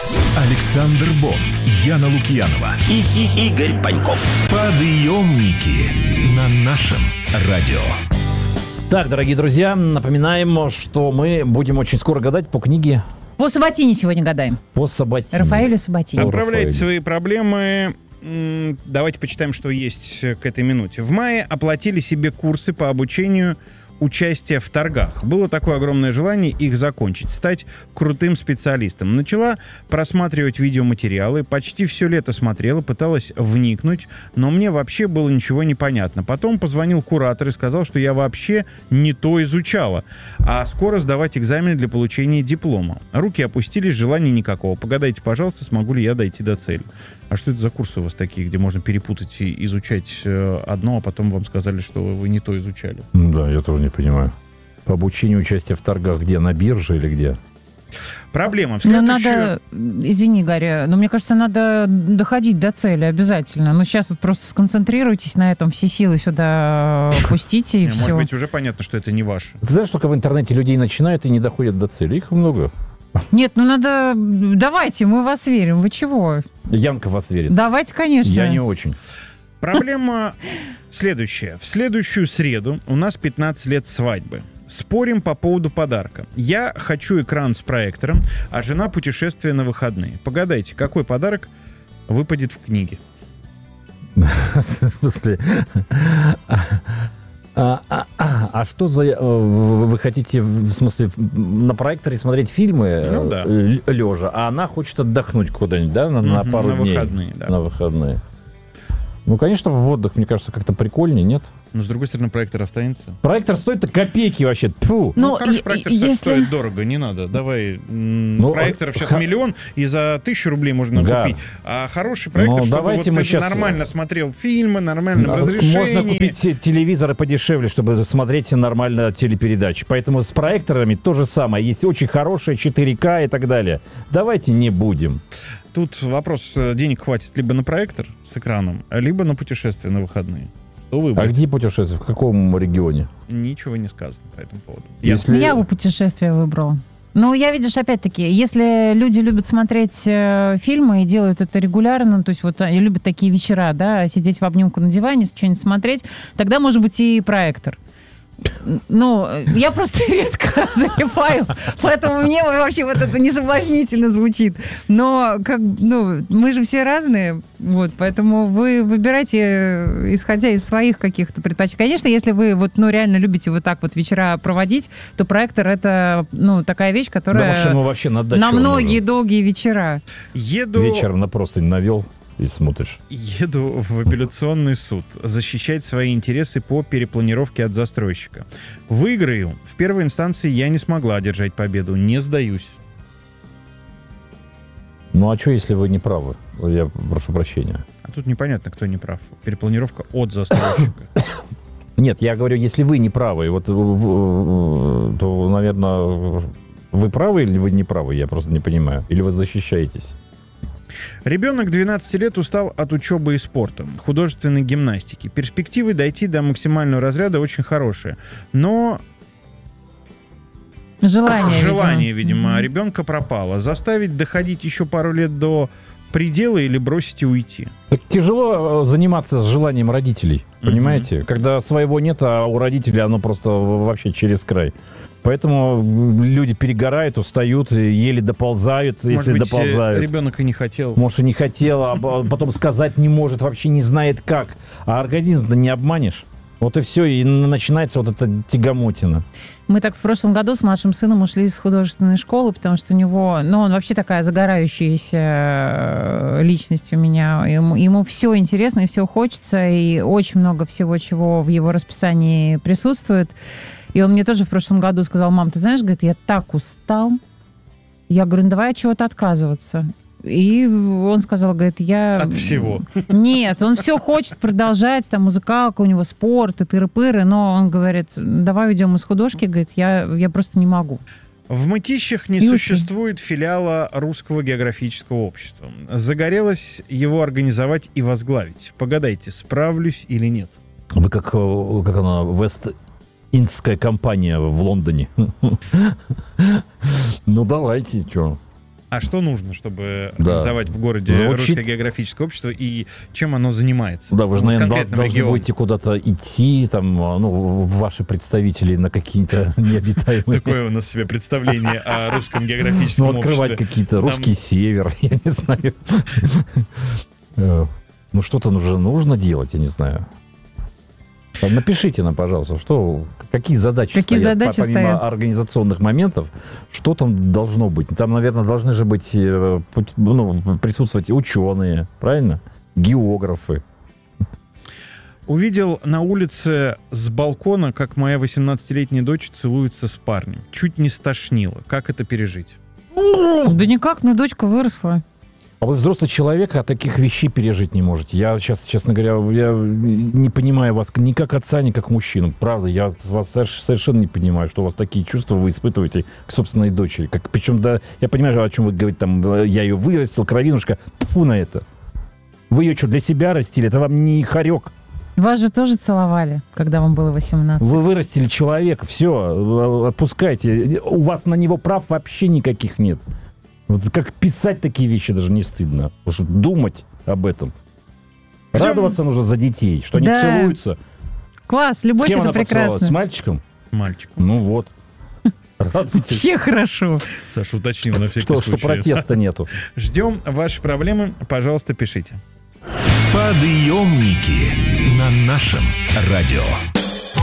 Александр Бон, Яна Лукьянова и Игорь Паньков. Подъемники на нашем радио. Так, дорогие друзья, напоминаем, что мы будем очень скоро гадать по книге... По Сабатини сегодня гадаем. По Сабатини. Рафаэлю Сабатини. Отправляйте свои проблемы. Давайте почитаем, что есть к этой минуте. В мае оплатили себе курсы по обучению участия в торгах. Было такое огромное желание их закончить, стать крутым специалистом. Начала просматривать видеоматериалы, почти все лето смотрела, пыталась вникнуть, но мне вообще было ничего не понятно. Потом позвонил куратор и сказал, что я вообще не то изучала, а скоро сдавать экзамены для получения диплома. Руки опустились, желания никакого. Погадайте, пожалуйста, смогу ли я дойти до цели. А что это за курсы у вас такие, где можно перепутать и изучать одно, а потом вам сказали, что вы не то изучали? Да, я тоже не понимаю. По обучению участия в торгах где? На бирже или где? Проблема. Ну, надо, извини, Гарри, но мне кажется, надо доходить до цели обязательно. Ну, сейчас вот просто сконцентрируйтесь на этом, все силы сюда пустите, и все. Может быть, уже понятно, что это не ваше. Ты знаешь, только в интернете людей начинают и не доходят до цели. Их много. Нет, ну надо... Давайте, мы в вас верим. Вы чего? Янка в вас верит. Давайте, конечно. Я не очень. Проблема следующая. В следующую среду у нас 15 лет свадьбы. Спорим по поводу подарка. Я хочу экран с проектором, а жена путешествие на выходные. Погадайте, какой подарок выпадет в книге? В смысле... А что за... Вы хотите, в смысле, на проекторе смотреть фильмы лежа, а она хочет отдохнуть куда-нибудь, да, на пару дней? На выходные, да. На выходные. Ну, конечно, в отдых, мне кажется, как-то прикольнее, нет? Но, с другой стороны, проектор останется. Проектор стоит копейки вообще. Тьфу. Ну, хороший проектор стоит дорого, не надо. Давай, проекторов сейчас миллион, и за 1000 рублей можно купить. А хороший проектор, чтобы вот ты сейчас нормально смотрел фильмы, нормально разрешение. Можно купить телевизоры подешевле, чтобы смотреть нормально телепередачи. Поэтому с проекторами то же самое. Есть очень хорошие 4К и так далее. Давайте не будем. Тут вопрос, денег хватит либо на проектор с экраном, либо на путешествие на выходные. Что выбрать? А где путешествие? В каком регионе? Ничего не сказано по этому поводу. Я бы путешествие выбрала. Ну, я, видишь, опять-таки, если люди любят смотреть фильмы и делают это регулярно, то есть вот они любят такие вечера, да, сидеть в обнимку на диване, что-нибудь смотреть, тогда, может быть, и проектор. Ну, я просто редко залипаю, поэтому мне вообще вот это не соблазнительно звучит. Но мы же все разные, вот, поэтому вы выбирайте, исходя из своих каких-то предпочтений. Конечно, если вы реально любите вот так вот вечера проводить, то проектор — это, такая вещь, которая вообще на многие долгие вечера. Вечером на простынь навел и смотришь. Еду в апелляционный суд защищать свои интересы по перепланировке от застройщика. Выиграю. В первой инстанции я не смогла одержать победу. Не сдаюсь. Ну, а что, если вы не правы? Я прошу прощения. А тут непонятно, кто не прав. Перепланировка от застройщика. Нет, я говорю, если вы не правы, то, наверное, вы правы или вы не правы? Я просто не понимаю. Или вы защищаетесь? Ребенок 12 лет устал от учебы и спорта, художественной гимнастики. Перспективы дойти до максимального разряда очень хорошие. Но желание, видимо, ребенка пропало. Заставить доходить еще пару лет до предела или бросить и уйти. Так тяжело заниматься с желанием родителей, понимаете? Когда своего нет, а у родителей оно просто вообще через край. Поэтому люди перегорают, устают, еле доползают, если доползают. Ребенок и не хотел. Может, и не хотел, а потом сказать не может, вообще не знает как. А организм-то не обманешь. Вот и все, и начинается вот эта тягомотина. Мы так в прошлом году с младшим сыном ушли из художественной школы, потому что у него, он вообще такая загорающаяся личность у меня. Ему все интересно и все хочется, и очень много всего, чего в его расписании присутствует. И он мне тоже в прошлом году сказал: мам, ты знаешь, говорит, я так устал. Я говорю, давай от чего-то отказываться. И он сказал, говорит, я... От всего. Нет, он все хочет продолжать, там музыкалка, у него спорт и тыры-пыры, но он говорит, давай уйдем из художки, говорит, я просто не могу. В Мытищах не существует филиала Русского географического общества. Загорелось его организовать и возглавить. Погадайте, справлюсь или нет? Вы как она, Вест-Индская компания в Лондоне. Ну, давайте, что? А что нужно, чтобы Да. организовать в городе Звучит- Русское географическое общество и чем оно занимается? Да, вы же, Вот наверное, конкретно в должны регионе. будете куда-то идти, там, ну, ваши представители на какие-то необитаемые... Такое у нас себе представление о Русском географическом Ну, открывать обществе. какие-то русский север, я не знаю. Ну, что-то нужно делать, я не знаю. Там напишите нам, пожалуйста, какие задачи Какие стоят, задачи помимо стоят? организационных моментов, что там должно быть. Там, наверное, должны же быть, присутствовать ученые, правильно? Географы. Увидел на улице с балкона, как моя 18-летняя дочь целуется с парнем. Чуть не стошнило. Как это пережить? Да никак, но дочка выросла. А вы взрослый человек, а таких вещей пережить не можете. Я сейчас, честно говоря, я не понимаю вас ни как отца, ни как мужчину. Правда, я вас совершенно не понимаю, что у вас такие чувства вы испытываете к собственной дочери. Причем, да, я понимаю, о чем вы говорите, там, я ее вырастил, кровинушка. Тьфу на это. Вы ее что, для себя растили? Это вам не хорек. Вас же тоже целовали, когда вам было 18. Вы вырастили человека, все, отпускайте. У вас на него прав вообще никаких нет. Вот как писать такие вещи даже не стыдно. Потому что думать об этом. Радоваться нужно за детей, что они Да. целуются. Класс, С любовь кем это она поцеловалась? С прекрасно. мальчиком? Мальчик. Ну вот. Радуйтесь, Вообще хорошо. Саша уточнил на всякий что случай. протеста нету. Ждем ваши проблемы. Пожалуйста, пишите. Подъемники на нашем радио.